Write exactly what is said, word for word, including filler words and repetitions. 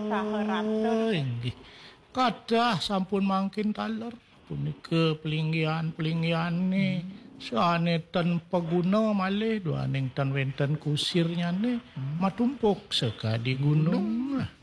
saha raptor. Inggih. Kadah sampun mangkin taler. Punika pelinggian-pelinggian ni. Saane ten paguna malih. Duaning ten wenten kusirnya ni. Matumpuk sekadi gunung.